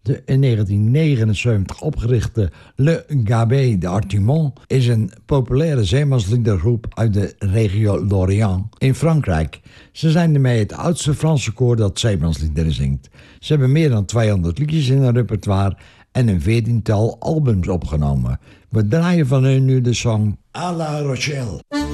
De in 1979 opgerichte Le Gabet d'Artimont is een populaire zeemansliedergroep uit de regio Lorient in Frankrijk. Ze zijn daarmee het oudste Franse koor dat zeemansliederen zingt. Ze hebben meer dan 200 liedjes in hun repertoire en een 14-tal albums opgenomen. We draaien van hun nu de song À La Rochelle.